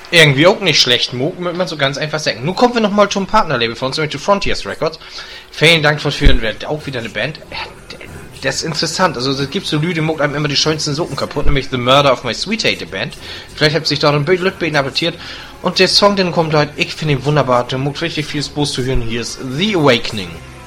Irgendwie auch nicht schlecht, Moog, muss man so ganz einfach sagen. Nun kommen wir nochmal zum Partnerlabel von uns, nämlich zu Frontiers Records. Vielen Dank fürs Führen, auch wieder eine Band. Das ist interessant, also es gibt so Lüde, Moog einem immer die schönsten Socken kaputt, nämlich The Murder of My Sweetheart, die Band. Vielleicht habt ihr sich da ein Bild interpretiert. Und der Song, den kommt halt, ich finde ihn wunderbar, der Moog richtig viel Spaß zu hören. Hier ist The Awakening.